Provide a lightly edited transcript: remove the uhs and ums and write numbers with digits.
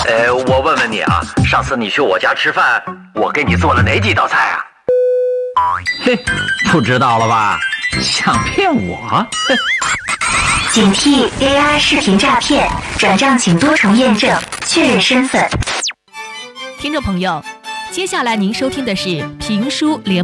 我问问你啊，上次你去我家吃饭，我给你做了哪几道菜啊？ 嘿，不知道了吧？想骗我？ 警惕 AI 视频诈骗，转账请多重验证，确认身份。 听众朋友，接下来您收听的是评书联